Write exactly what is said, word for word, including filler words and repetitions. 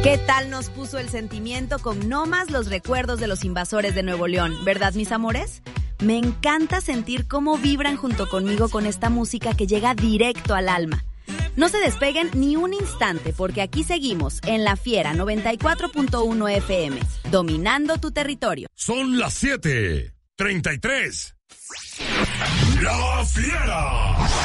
¿Qué tal nos puso el sentimiento con No Más los recuerdos de los invasores de Nuevo León? ¿Verdad, mis amores? Me encanta sentir cómo vibran junto conmigo con esta música que llega directo al alma. No se despeguen ni un instante porque aquí seguimos en La Fiera noventa y cuatro punto uno F M, dominando tu territorio. Son las siete treinta y tres. La Fiera.